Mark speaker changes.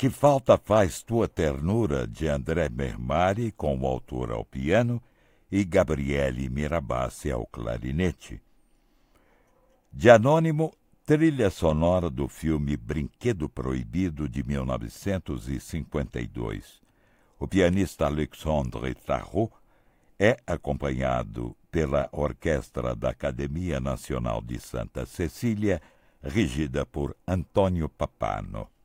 Speaker 1: Que falta faz tua ternura, de André Mermari, com o autor ao piano, e Gabriele Mirabassi ao clarinete. De Anônimo, trilha sonora do filme Brinquedo Proibido, de 1952. O pianista Alexandre Tarot é acompanhado pela Orquestra da Academia Nacional de Santa Cecília, regida por Antônio Papano.